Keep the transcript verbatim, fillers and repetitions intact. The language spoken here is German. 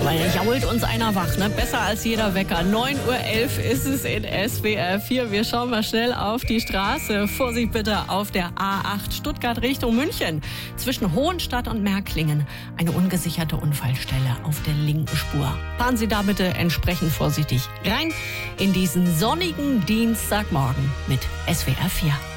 jault uns einer wach, ne? Besser als jeder Wecker. neun Uhr elf ist es in S W R vier. Wir schauen mal schnell auf die Straße. Vorsicht bitte auf der A acht Stuttgart Richtung München. Zwischen Hohenstadt und Märklingen eine ungesicherte Unfallstelle auf der linken Spur. Fahren Sie da bitte entsprechend vorsichtig rein in diesen sonnigen Dienstagmorgen mit S W R vier.